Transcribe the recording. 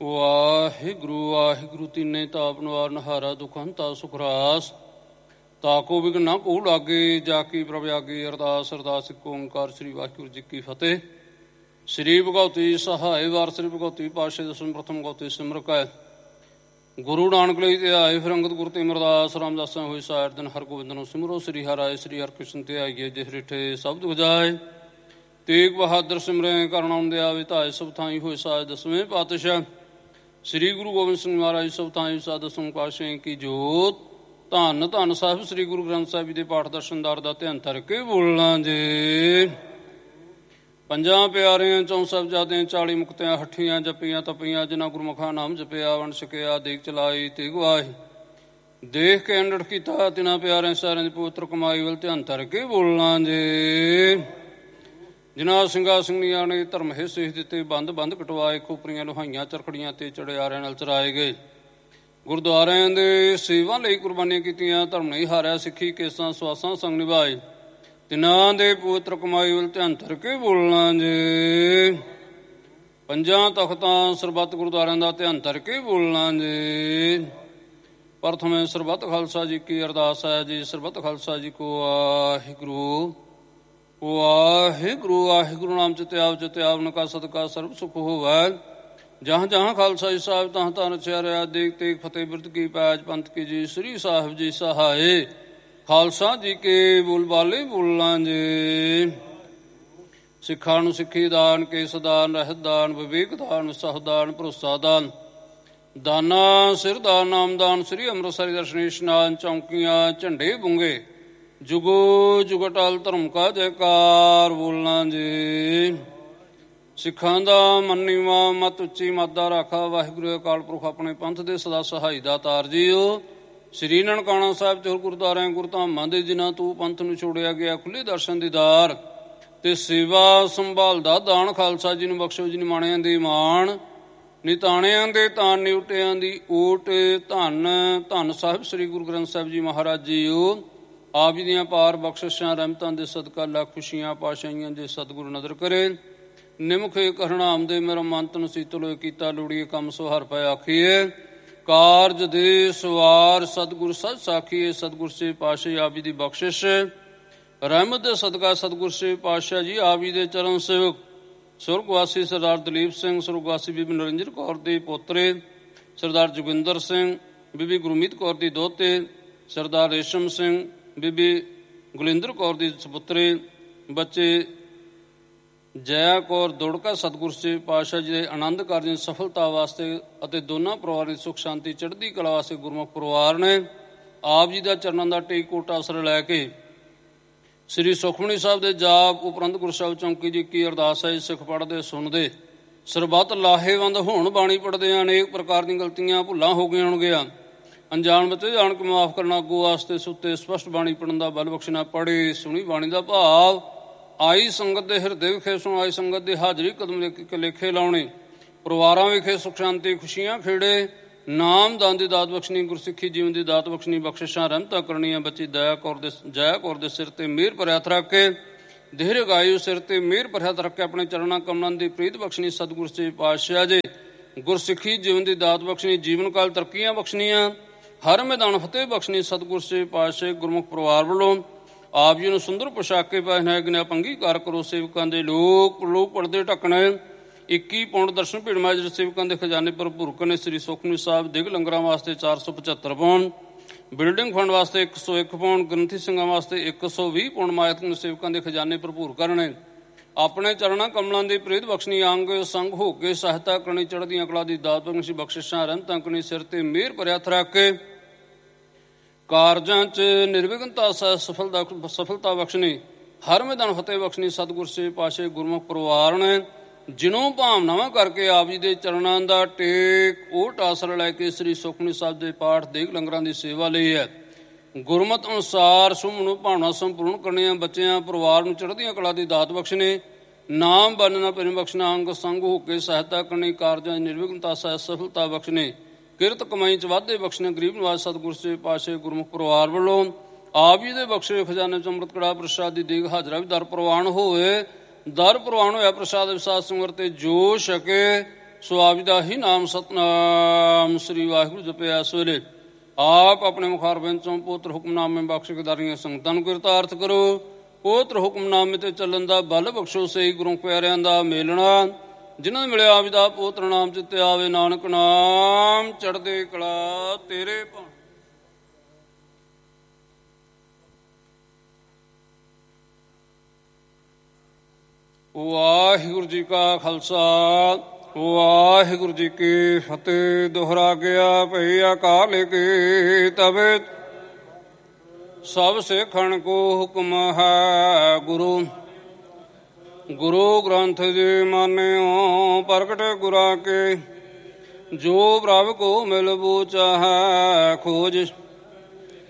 ਵਾਹਿਗੁਰੂ ਵਾਹਿਗੁਰੂ ਤਿੰਨੇ ਤਾਪ ਨਿਵਾਰ ਨਹਾਰਾ ਦੁਖ ਹੰਤਾ ਸੁਖ ਰਾਸ। ਤਾਕੋ ਵਿਘਨ ਨਾ ਕੋ ਲਾਗੇ ਜਾ ਕੀ ਪ੍ਰਭ ਆਗੇ। ਅਰਦਾਸ ਅਰਦਾਸ ਇੱਕ ਓਂਕਾਰ ਸ੍ਰੀ ਵਾਹਿਗੁਰੂ ਜੀ ਕੀ ਫਤਿਹ। ਸ੍ਰੀ ਭਗਉਤੀ ਸਹਾਇ ਵਾਰ ਸ੍ਰੀ ਭਗਉਤੀ ਪਾਤਸ਼ਾਹ ਦਸਮ ਪ੍ਰਥਮ ਭਗਉਤੀ ਸਿਮਰ ਕੈ। ਗੁਰੂ ਨਾਨਕ ਲਈ ਧਿਆਏ ਫਿਰ ਅੰਗਦ ਗੁਰ ਤੇ ਅਮਰਦਾਸ ਰਾਮਦਾਸਾਂ ਹੋਏ ਸਾਰ ਦਿਨ ਹਰਗੋਬਿੰਦ ਨੂੰ ਸਿਮਰੋ। ਸ੍ਰੀ ਹਰਿ ਸ੍ਰੀ ਹਰਿਕ੍ਰਿਸ਼ਨ ਧਿਆਈਏ ਜਿਸ ਰਿਠੇ ਸ਼ਬਦ ਵਜਾਏ। ਤੇਗ ਬਹਾਦਰ ਸਿਮਰੈ ਕਰਨਾ ਹੁੰਦਿਆ ਵਿਧਾਏ ਸਭ ਥਾਈ ਹੋਏ ਸਾਜ ਦਸਵੇਂ ਪਾਤਸ਼ਾਹ। ਸ੍ਰੀ ਗੁਰੂ ਗੋਬਿੰਦ ਸਿੰਘ ਮਹਾਰਾਜ ਸਭ ਥਾਈ ਸਾ ਦਸਮ ਪਾਤਸ਼ਾਹ ਕੀ ਜੋਤ। ਧੰਨ ਧੰਨ ਸਾਹਿਬ ਸ੍ਰੀ ਗੁਰੂ ਗ੍ਰੰਥ ਸਾਹਿਬ ਜੀ ਦੇ ਪਾਠ ਦਰਸ਼ਨਦਾਰ ਦਾ ਧਿਆਨ ਧਰ ਕੇ ਬੋਲਣਾ ਜੇ। ਪੰਜਾਂ ਪਿਆਰਿਆਂ ਚੌਂ ਸਾਹਿਬਜ਼ਾਦਿਆਂ 40 ਮੁਕਤਿਆਂ ਹੱਠੀਆਂ ਜੱਪੀਆਂ ਤਪੀਆਂ ਜਿਨ੍ਹਾਂ ਗੁਰਮੁਖਾਂ ਨਾਮ ਜਪਿਆ ਵੰਡ ਛਕਿਆ ਦੇਗ ਚਲਾਈ ਤੇ ਗਵਾਹੀ ਦੇਖ ਕੇ ਅੰਡੜ ਕੀਤਾ। ਤਿਨਾਂ ਪਿਆਰਿਆਂ ਸਾਰਿਆਂ ਦੀ ਪਵਿੱਤਰ ਕਮਾਈ ਵੱਲ ਧਿਆਨ ਧਰ ਕੇ ਬੋਲਣਾ ਜੇ। ਜਿਨ੍ਹਾਂ ਸਿੰਘਾਂ ਸਿੰਘਣੀਆਂ ਨੇ ਧਰਮ ਹਿੱਸੇ ਦਿੱਤੇ ਬੰਦ ਬੰਦ ਕਟਵਾਏ ਖੋਪਰੀਆਂ ਲੋਹਾਈਆਂ ਚਰਖੜੀਆਂ ਤੇ ਚੜਿਆਰਿਆਂ ਨਾਲ ਚਰਾਏ ਗਏ। ਗੁਰਦੁਆਰਿਆਂ ਦੇ ਸੇਵਾ ਲਈ ਕੁਰਬਾਨੀਆਂ ਕੀਤੀਆਂ ਧਰਮ ਨਹੀਂ ਹਾਰਿਆ ਸਿੱਖੀ ਕੇਸਾਂ ਸਵਾਸਾਂ ਸੰਗ ਨਿਭਾਏ। ਤਿਨਾਂ ਦੇ ਪਵਿੱਤਰ ਕਮਾਈ ਵੱਲ ਧਿਆਨ ਧਰ ਕੇ ਬੋਲਣਾ ਜੇ। ਪੰਜਾਂ ਤਖਤਾਂ ਸਰਬੱਤ ਗੁਰਦੁਆਰਿਆਂ ਦਾ ਧਿਆਨ ਧਰ ਕੇ ਬੋਲਣਾ ਜੇ। ਪ੍ਰਥਮੇ ਸਰਬੱਤ ਖਾਲਸਾ ਜੀ ਕੀ ਅਰਦਾਸ ਹੈ ਜੀ। ਸਰਬੱਤ ਖਾਲਸਾ ਜੀ ਕੋ ਵਾਹਿਗੁਰੂ ਵਾਹਿਗੁਰੂ ਵਾਹਿਗੁਰੂ ਨਾਮ ਚਿਤਿਆਵ ਨਕਾ ਸਦਕਾ ਸਰਬ ਸੁਖ ਹੋਵੈ। ਜਹਾਂ ਜਹਾਂ ਖਾਲਸਾ ਜੀ ਸਾਹਿਬ ਤਹਾਂ ਤਹਾਂ ਰਚਿਆ ਰਿਹਾ ਦੇਖ ਤੇਗ ਫਤਿਹ ਬਿਰਧ ਕੀ ਪੈਜ ਪੰਥ ਕੀ ਜੀ। ਸ੍ਰੀ ਸਾਹਿਬ ਜੀ ਸਹਾਏ ਖਾਲਸਾ ਜੀ ਕੇ ਬੋਲ ਬਾਲੇ ਬੋਲਾਂ ਜੇ। ਸਿੱਖਾਂ ਨੂੰ ਸਿੱਖੀ ਦਾਨ ਕੇਸ ਦਾਨ ਰਹਿਤ ਦਾਨ ਵਿਵੇਕ ਦਾਨ ਵਿਸਾਹ ਦਾਨ ਭਰੋਸਾ ਦਾਨ ਦਾਨਾ ਸਿਰ ਦਾਨ ਨਾਮਦਾਨ। ਸ੍ਰੀ ਅੰਮ੍ਰਿਤਸਰੀ ਦਰਸ਼ਨੀ ਇਸ਼ਨਾਨ ਚੌਂਕੀਆਂ ਝੰਡੇ ਬੁੰਗੇ ਜੁਗੋ ਜੁਗ ਅਟਲ ਧਰਮ ਕਾ ਜੈਕਾਰ ਬੋਲਣਾ ਜੀ। ਸਿੱਖਾਂ ਦਾ ਮਨ ਨੀਵਾਂ ਮਤ ਉੱਚੀ ਮਤ ਦਾ ਰਾਖਾ ਵਾਹਿਗੁਰੂ ਅਕਾਲ ਪੁਰਖ ਆਪਣੇ ਪੰਥ ਦੇ ਸਦਾ ਸਹਾਈ ਦਾ ਤਾਰ ਜੀਓ। ਸ੍ਰੀ ਨਨਕਾਣਾ ਸਾਹਿਬ ਤੇ ਗੁਰਦੁਆਰਿਆਂ ਗੁਰਧਾਮਾਂ ਦੇ ਜਿਨ੍ਹਾਂ ਤੋਂ ਪੰਥ ਨੂੰ ਛੋੜਿਆ ਗਿਆ ਖੁੱਲੇ ਦਰਸ਼ਨ ਦੀਦਾਰ ਤੇ ਸੇਵਾ ਸੰਭਾਲ ਦਾ ਦਾਨ ਖਾਲਸਾ ਜੀ ਨੂੰ ਬਖਸ਼ੋ ਜੀ ਨਿਮਾਣਿਆਂ ਦੇ ਮਾਣ ਨਿਤਾਣਿਆਂ ਦੇ ਤਾਨ ਨਿਉਟਿਆਂ ਦੀ ਓਟ। ਧੰਨ ਧੰਨ ਸਾਹਿਬ ਸ੍ਰੀ ਗੁਰੂ ਗ੍ਰੰਥ ਸਾਹਿਬ ਜੀ ਮਹਾਰਾਜ ਜੀਓ। ਆਪ ਜੀ ਦੀਆਂ ਪਾਰ ਬਖਸ਼ਿਸ਼ਾਂ ਰਹਿਮਤਾਂ ਦੇ ਸਦਕਾ ਲੱਖ ਖੁਸ਼ੀਆਂ ਪਾਸ਼ਾਈਆਂ ਜੇ ਸਤਿਗੁਰੂ ਨਜ਼ਰ ਕਰੇ। ਨਿਮਖੇ ਕਰਨਾਮ ਦੇ ਮੇਰਾ ਮਨ ਤਨ ਸੀਤਲ ਹੋਏ ਕੀਤਾ ਲੋੜੀਏ ਕੰਮ ਸੁਹਾਰ ਪੈ ਆਖੀਏ। ਕਾਰਜ ਦੇ ਸਵਾਰ ਸਤਿਗੁਰ ਸੱਚ ਸਾਖੀਏ। ਸਤਿਗੁਰ ਸੇ ਪਾਤਸ਼ਾਹ ਆਪ ਜੀ ਦੀ ਬਖਸ਼ਿਸ਼ ਰਹਿਮਤ ਦੇ ਸਦਕਾ ਸਤਿਗੁਰ ਸੇ ਪਾਤਸ਼ਾਹ ਜੀ ਆਪ ਜੀ ਦੇ ਚਰਨ ਸੇਵਕ ਸੁਰਗਵਾਸੀ ਸਰਦਾਰ ਦਲੀਪ ਸਿੰਘ ਸੁਰਗਵਾਸੀ ਬੀਬੀ ਨਰਿੰਦਰ ਕੌਰ ਦੇ ਪੋਤਰੇ ਸਰਦਾਰ ਜੋਗਿੰਦਰ ਸਿੰਘ ਬੀਬੀ ਗੁਰਮੀਤ ਕੌਰ ਦੀ ਦੋਹਤੇ ਸਰਦਾਰ ਰੇਸ਼ਮ ਸਿੰਘ ਬੀਬੀ ਗੁਲਿੰਦਰ ਕੌਰ ਦੀ ਸਪੁੱਤਰੇ ਬੱਚੇ ਜया ਕੌਰ ਦੁੜਕਾ ਸਤਿਗੁਰ ਸੇ ਪਾਤਸ਼ਾਹ ਜੀ ਦੇ ਆਨੰਦ ਕਾਰਜ ਦੀ ਸਫਲਤਾ ਵਾਸਤੇ ਅਤੇ ਦੋਨਾਂ ਪਰਿਵਾਰਾਂ ਦੀ ਸੁਖ ਸ਼ਾਂਤੀ ਚੜ੍ਹਦੀ ਕਲਾ ਵਾਸਤੇ ਗੁਰਮੁਖ ਪਰਿਵਾਰ ਨੇ ਆਪ ਜੀ ਦਾ ਚਰਨਾਂ ਦਾ ਟੇਕ ਕੋਟ ਆਸਰਾ ਲੈ ਕੇ ਸ੍ਰੀ ਸੁਖਮਨੀ ਸਾਹਿਬ ਦੇ ਜਾਪ ਉਪਰੰਤ ਗੁਰੂ ਸਾਹਿਬ ਚੌਂਕੀ ਜੀ ਕੀ ਅਰਦਾਸ ਹੈ। ਸਿੱਖ ਪੜ੍ਹਦੇ ਸੁਣਦੇ ਸਰਬੱਤ ਲਾਹੇਵੰਦ ਹੋਣ। ਬਾਣੀ ਪੜ੍ਹਦੇ ਅਨੇਕ ਪ੍ਰਕਾਰ ਦੀਆਂ ਗਲਤੀਆਂ ਭੁੱਲਾਂ ਹੋ ਗਈਆਂ ਹੋਣਗੀਆਂ। ਅਣਜਾਣ ਬੱਚੇ ਜਾਣ ਕੇ ਮਾਫ਼ ਕਰਨਾ। ਅੱਗੋਂ ਵਾਸਤੇ ਸੁੱਤੇ ਸਪਸ਼ਟ ਬਾਣੀ ਪੜ੍ਹਨ ਦਾ ਬਲ ਬਖਸ਼ਣਾ। ਪੜ੍ਹੀ ਸੁਣੀ ਬਾਣੀ ਦਾ ਭਾਵ ਆਈ ਸੰਗਤ ਦੇ ਹਿਰਦੇ ਵਿਖੇ ਸੁਣ ਆਈ ਸੰਗਤ ਦੀ ਹਾਜ਼ਰੀ ਕਦਮ ਲੇਖੇ ਲਾਉਣੇ। ਪਰਿਵਾਰਾਂ ਵਿਖੇ ਸੁਖ ਸ਼ਾਂਤੀ ਖੁਸ਼ੀਆਂ ਖੇੜੇ। ਨਾਮ ਦਾਨ ਦੀ ਦਾਤ ਬਖਸ਼ਣੀ ਗੁਰਸਿੱਖੀ ਜੀਵਨ ਦੀ ਦਾਤ ਬਖਸ਼ਣੀ ਬਖਸ਼ਿਸ਼ਾਂ ਰਹਿਮਤਾਂ ਕਰਨੀਆਂ। ਬੱਚੀ ਜया ਕੌਰ ਦੇ ਸਿਰ ਤੇ ਮਿਹਰ ਭਰਿਆ ਹੱਥ ਰੱਖ ਕੇ ਦੇਹਰੇ ਗਾਇਓ ਸਿਰ ਤੇ ਮਿਹਰ ਭਰਿਆ ਹੱਥ ਰੱਖ ਕੇ ਆਪਣੇ ਚਰਨਾਂ ਕਮਲਾਂ ਦੀ ਪ੍ਰੀਤ ਬਖਸ਼ਣੀ। ਸਤਿਗੁਰ ਸੇ ਪਾਤਸ਼ਾਹ ਜੀ ਗੁਰਸਿੱਖੀ ਜੀਵਨ ਦੀ ਦਾਤ ਬਖਸ਼ਣੀ। ਜੀਵਨ ਕਾਲ ਤਰੱਕੀਆਂ ਬਖਸ਼ਣੀਆਂ। ਹਰ ਮੈਦਾਨ ਫਤਿਹ ਬਖਸ਼ਣੀ। ਸਤਿਗੁਰ ਸੇ ਪਾਤਸ਼ਾਹ ਗੁਰਮੁਖ ਪਰਿਵਾਰ ਵੱਲੋਂ ਆਪ ਜੀ ਨੂੰ ਸੁੰਦਰ ਪੁਸ਼ਾਕੇ ਪਹਿਨਾਏ ਗਿਨਾ ਪੰਗੀਕਾਰ ਕਰੋ। ਸੇਵਕਾਂ ਦੇ ਲੋਕ ਪੜਦੇ ਢੱਕਣੇ 21 ਪੌਂਡ ਦਰਸ਼ਨ ਭੀੜ ਮਾਜਰ ਸੇਵਕਾਂ ਦੇ ਖਜ਼ਾਨੇ ਭਰਪੂਰ ਕਰਨੇ। ਸ੍ਰੀ ਸੁਖਮਨੀ ਸਾਹਿਬ ਦਿਗ ਲੰਗਰਾਂ ਵਾਸਤੇ 475 ਪੌਂਡ ਬਿਲਡਿੰਗ ਫੰਡ ਵਾਸਤੇ 101 ਪੌਂਡ ਗ੍ਰੰਥੀ ਸਿੰਘਾਂ ਵਾਸਤੇ 120 ਪੌਂਡ ਮਾਇਤ ਸੇਵਕਾਂ ਦੇ ਖਜ਼ਾਨੇ ਭਰਪੂਰ ਕਰਨੇ। ਆਪਣੇ ਚਰਨਾਂ ਕਮਲਾਂ ਦੀ ਪ੍ਰੀਤ ਬਖਸ਼ਣੀ। ਅੰਗ ਸੰਗ ਹੋ ਕੇ ਸਹਾਇਤਾ ਕਰਨੀ। ਚੜ੍ਹਦੀਆਂ ਕਲਾ ਦੀ ਦਾਤ ਬਖਸ਼ੀ ਬਖਸ਼ਿਸ਼ਾਂ ਰਹਿਮਤਾਂ ਕਰਨੀ। ਸਿਰ ਤੇ ਮਿਹਰ ਭਰਿਆ ਹੱਥ ਰੱਖ ਕੇ ਕਾਰਜਾਂ 'ਚ ਨਿਰਵਿਘਨਤਾ ਸਫਲਤਾ ਬਖਸ਼ਣੀ। ਹਰ ਮੈਦਾਨ ਫਤਿਹ ਬਖਸ਼ਣੀ। ਸਤਿਗੁਰ ਸੇ ਪਾਤਸ਼ਾਹ ਗੁਰਮੁਖ ਪਰਿਵਾਰ ਨੇ ਜਿਨੋਂ ਭਾਵਨਾਵਾਂ ਕਰਕੇ ਆਪ ਜੀ ਦੇ ਚਰਨਾਂ ਦਾ ਟੇਕ ਓਟ ਆਸਰਾ ਲੈ ਕੇ ਸ੍ਰੀ ਸੁਖਮਨੀ ਸਾਹਿਬ ਦੇ ਪਾਠ ਦੇਗ ਲੰਗਰਾਂ ਦੀ ਸੇਵਾ ਲਈ ਹੈ। ਗੁਰਮਤ ਅਨੁਸਾਰ ਸੁਭ ਨੂੰ ਭਾਵਨਾ ਸੰਪੂਰਨ ਕਰਨੀਆਂ। ਬੱਚਿਆਂ ਪਰਿਵਾਰ ਨੂੰ ਚੜ੍ਹਦੀਆਂ ਕਲਾ ਦੀ ਦਾਤ ਬਖਸ਼ਣੇ। ਨਾਮ ਬੰਨਣਾ ਪਿੰਨ ਬਖਸ਼ਣਾ। ਅੰਗ ਸੰਗ ਹੋ ਕੇ ਸਹਾਇਤਾ ਕਰਨੀ। ਕਾਰਜਾਂ ਨਿਰਵਿਘਨਤਾ ਸਫਲਤਾ ਬਖਸ਼ਣੇ। ਕਿਰਤ ਕਮਾਈ 'ਚ ਵਾਧੇ ਬਖਸ਼ਣੇ। ਗਰੀਬ ਨਿਵਾਜ ਸਤਿਗੁਰ ਸੇ ਪਾਤਸ਼ਾਹ ਗੁਰਮੁਖ ਪਰਿਵਾਰ ਵੱਲੋਂ ਆਪ ਜੀ ਦੇ ਬਖਸ਼ੇ ਖਜ਼ਾਨੇ 'ਚ ਅੰਮ੍ਰਿਤ ਕੜਾ ਪ੍ਰਸ਼ਾਦ ਦੀ ਦੇਗ ਹਾਜ਼ਰਾ ਵੀ ਦਰ ਪ੍ਰਵਾਨ ਹੋਵੇ। ਦਰ ਪ੍ਰਵਾਨ ਹੋਇਆ ਪ੍ਰਸ਼ਾਦ ਵਿਸਾਦ ਸਿਮਰ ਤੇ ਜੋ ਛਕੇ ਸੁਆਮੀ ਦਾ ਹੀ ਨਾਮ ਸਤਨਾਮ ਸ੍ਰੀ ਵਾਹਿਗੁਰੂ ਜਪਿਆ ਸਵੇਰੇ। ਆਪ ਆਪਣੇ ਮੁਖਾਰਬਿੰਦ ਚੋਂ ਪੋਤਰ ਹੁਕਮਨਾਮੇ ਬਖਸ਼ ਕੇ ਦਾਰੀਆਂ ਸੰਗਤਾਂ ਨੂੰ ਕਿਰਤਾਰਥ ਕਰੋ। ਪੋਤਰ ਹੁਕਮਨਾਮੇ ਤੇ ਚੱਲਣ ਦਾ ਬਲ ਬਖਸ਼ੋ। ਸਹੀ ਗੁਰੂ ਪਿਆਰਿਆਂ ਦਾ ਮੇਲਣਾ ਜਿਨ੍ਹਾਂ ਨੂੰ ਮਿਲਿਆ ਆਪ ਦਾ ਪੋਤਰ ਨਾਮ ਚਿੱਤੇ ਆਵੇ। ਨਾਨਕ ਨਾਮ ਚੜ੍ਹਦੇ ਕਲਾ ਤੇਰੇ ਭਾਣੇ। ਵਾਹਿਗੁਰੂ ਜੀ ਕਾ ਖਾਲਸਾ ਵਾਹਿਗੁਰੂ ਜੀ ਕੀ ਫਤਿਹ। ਦੁਹਰਾ ਗਿਆ ਭਈ ਅਕਾਲ ਕੀ ਤਬੇ ਸਭ ਸਿੱਖਣ ਕੋ ਹੁਕਮ ਹੈ। ਗੁਰੂ ਗ੍ਰੰਥ ਜੀ ਮਾਨਿਓ ਪ੍ਰਗਟ ਗੁਰਾਂ ਕੇ ਜੋ ਪ੍ਰਭ ਕੋ ਮਿਲ ਬੂਝਾ ਹੈ। ਖੋਜ